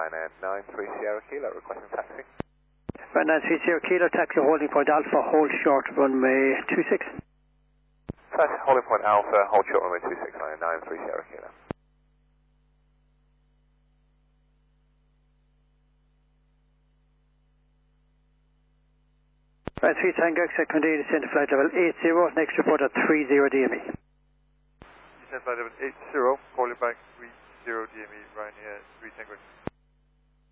930 Sierra Kilo, requesting taxi. Right, 930 Kilo, taxi holding point Alpha, hold short, runway 26. Taxi holding point Alpha, hold short, runway 26, 930 Sierra Kilo. Right, 3 Tango, expect continue descend to flight level 80, next report at 30 DME. Descend flight level 80, calling back 30 DME, Ryanair 3 Tango.